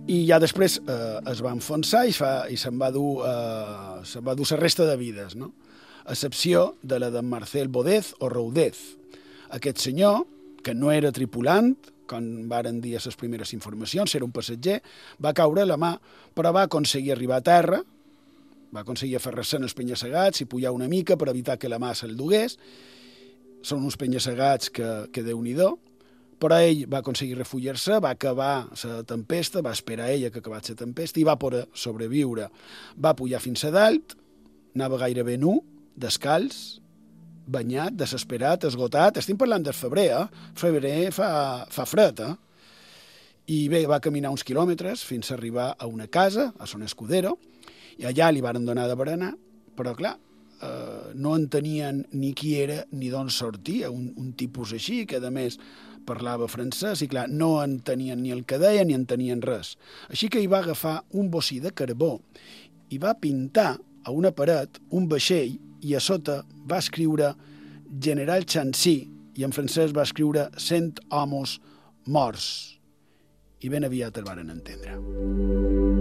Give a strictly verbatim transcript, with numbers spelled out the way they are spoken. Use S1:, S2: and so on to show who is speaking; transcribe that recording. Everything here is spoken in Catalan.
S1: I ja després eh, es va enfonsar i, fa, i se'n va dur eh, se'n va dur la resta de vides, no? A excepció de la d'en Marcel Bodez o Roudez. Aquest senyor, que no era tripulant, com varen dir a les primeres informacions, era un passatger, va caure a la mà, però va aconseguir arribar a terra, va aconseguir aferrar-se en els penya-segats i pujar una mica per evitar que la mà se'l dugués. Són uns penya-segats que, que Déu-n'hi-do, però ell va aconseguir refugiar-se, va acabar la tempesta, va esperar ella que acabés la tempesta i va poder sobreviure. Va pujar fins a dalt, anava gairebé nu, descalç, banyat, desesperat, esgotat. Estem parlant del febrer, eh? Febrer fa, fa fred, eh? I bé, va caminar uns quilòmetres fins a arribar a una casa, a Son Escudero, i allà li varen donar de berenar, però clar, eh, no entenien ni qui era ni d'on sortia, un, un tipus així, que a més parlava francès i clar, no entenien ni el que deia ni entenien res. Així que hi va agafar un bocí de carbó i va pintar a una paret un vaixell i a sota va escriure General Chancy i en francès va escriure cent homes morts. I ben aviat el varen entendre.